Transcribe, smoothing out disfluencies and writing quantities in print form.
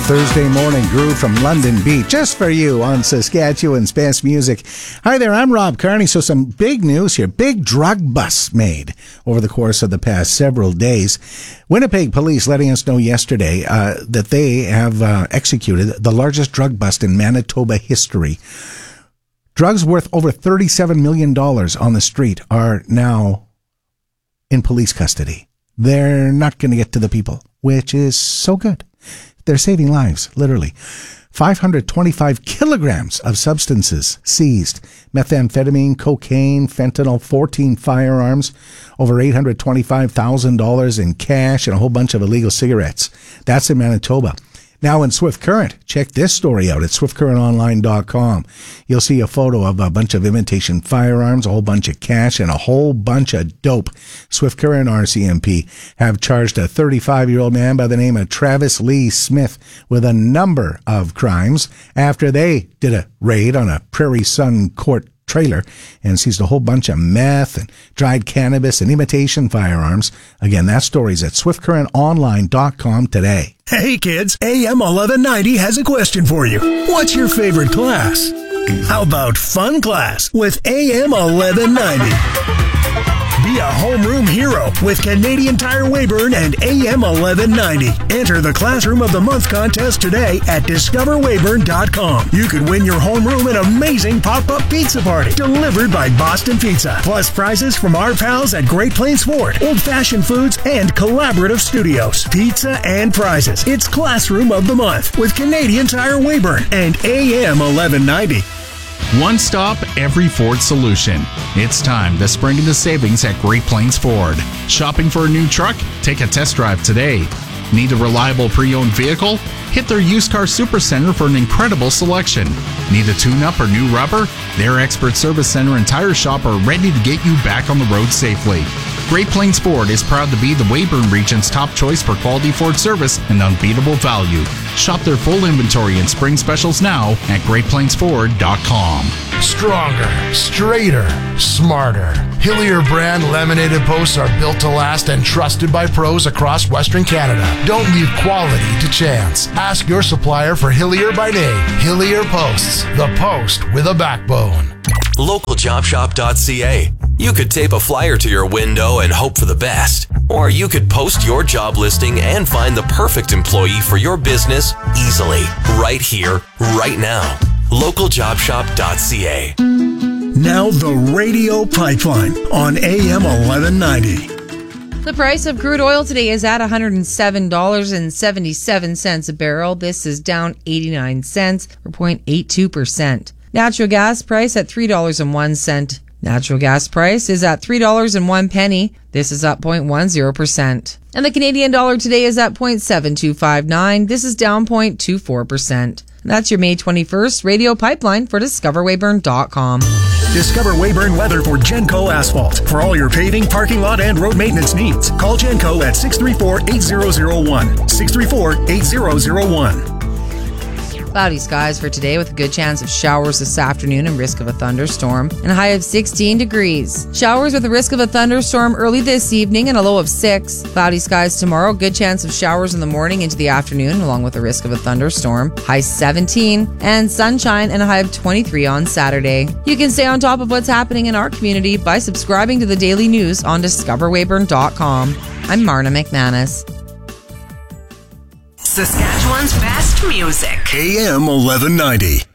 Thursday morning groove from London Beat, just for you on Saskatchewan's best music. Hi there, I'm Rob Carney. So some big news here. Big drug bust made over the course of the past several days. Winnipeg police letting us know yesterday that they have executed the largest drug bust in Manitoba history. Drugs worth over $37 million on the street are now in police custody. They're not going to get to the people, which is so good. They're saving lives, literally. 525 kilograms of substances seized. Methamphetamine, cocaine, fentanyl, 14 firearms, over $825,000 in cash, and a whole bunch of illegal cigarettes. That's in Manitoba. Now in Swift Current, check this story out at swiftcurrentonline.com. You'll see a photo of a bunch of imitation firearms, a whole bunch of cash, and a whole bunch of dope. Swift Current RCMP have charged a 35-year-old man by the name of Travis Lee Smith with a number of crimes after they did a raid on a Prairie Sun Court trailer and seized a whole bunch of meth and dried cannabis and imitation firearms. Again, that story's at swiftcurrentonline.com today. Hey kids, AM 1190 has a question for you. What's your favorite class? How about fun class with AM 1190? Be a homeroom hero with Canadian Tire Weyburn and AM 1190. Enter the Classroom of the Month contest today at discoverweyburn.com. You could win your homeroom an amazing pop-up pizza party delivered by Boston Pizza. Plus prizes from our pals at Great Plains Ford, Old Fashioned Foods, and Collaborative Studios. Pizza and prizes. It's Classroom of the Month with Canadian Tire Weyburn and AM 1190. One stop, every Ford solution. It's time to spring into savings at Great Plains Ford. Shopping for a new truck? Take a test drive today. Need a reliable pre-owned vehicle? Hit their used car supercenter for an incredible selection. Need a tune-up or new rubber? Their expert service center and tire shop are ready to get you back on the road safely. Great Plains Ford is proud to be the Weyburn region's top choice for quality Ford service and unbeatable value. Shop their full inventory and spring specials now at GreatPlainsFord.com. Stronger, straighter, smarter. Hillier brand laminated posts are built to last and trusted by pros across Western Canada. Don't leave quality to chance. Ask your supplier for Hillier by name. Hillier Posts, the post with a backbone. LocalJobShop.ca. You could tape a flyer to your window and hope for the best. Or you could post your job listing and find the perfect employee for your business easily, right here, right now. LocalJobShop.ca. Now the Radio Pipeline on AM 1190. The price of crude oil today is at $107.77 a barrel. This is down 89 cents or 0.82%. Natural gas price at $3.01. Natural gas price is at $3.01. This is up 0.10%. And the Canadian dollar today is at 0.7259. This is down 0.24%. That's your May 21st Radio Pipeline for DiscoverWeyburn.com. Discover Weyburn Weather for Genco Asphalt. For all your paving, parking lot, and road maintenance needs, call Genco at 634-8001. 634-8001. Cloudy skies for today with a good chance of showers this afternoon and risk of a thunderstorm, and a high of 16 degrees. Showers with a risk of a thunderstorm early this evening and a low of 6. Cloudy skies tomorrow, good chance of showers in the morning into the afternoon along with a risk of a thunderstorm. High 17, and sunshine and a high of 23 on Saturday. You can stay on top of what's happening in our community by subscribing to the daily news on discoverweyburn.com. I'm Marna McManus. Saskatchewan's best music. AM 1190.